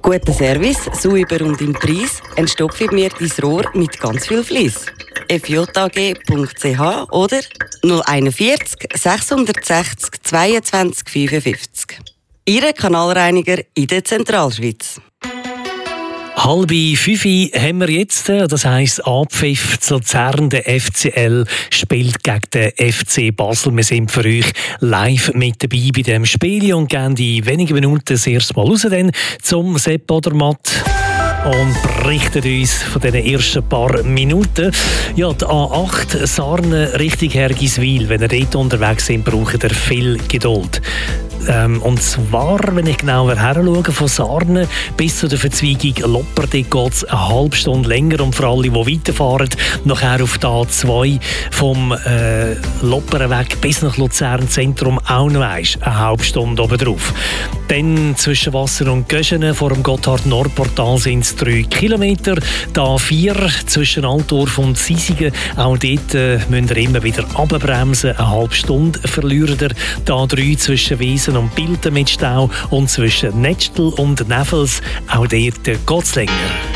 Guter Service, sauber und im Preis, entstopfe mir dein Rohr mit ganz viel Fleiss. fjag.ch oder 041 660 22 55. Ihre Kanalreiniger in der Zentralschweiz. 4:30 haben wir jetzt, das heisst Abpfiff zu Luzern. Der FCL spielt gegen den FC Basel. Wir sind für euch live mit dabei bei diesem Spiel und gehen in wenigen Minuten das erste Mal raus zum Sepp Odermatt und berichtet uns von diesen ersten paar Minuten. Ja, die A8 Sarnen Richtung Hergiswil. Wenn ihr dort unterwegs sind, braucht ihr viel Geduld. Und zwar, wenn ich genauer heranschaue, von Sarnen bis zu der Verzweigung Lopper, dort geht es eine halbe Stunde länger. Und für alle, die weiterfahren, nachher auf der A2 vom Lopperenweg bis nach Luzern Zentrum auch noch eine halbe Stunde oben drauf. Dann zwischen Wasser und Göschenen vor dem Gotthard-Nord-Portal sind es 3 Kilometer. Die A4 zwischen Altdorf und Sisigen, auch dort müsst ihr immer wieder runterbremsen. Eine halbe Stunde verliert ihr. Die A3 zwischen Wiesen und Bilten mit Stau und zwischen Nettstel und Neffels, auch dort geht es länger.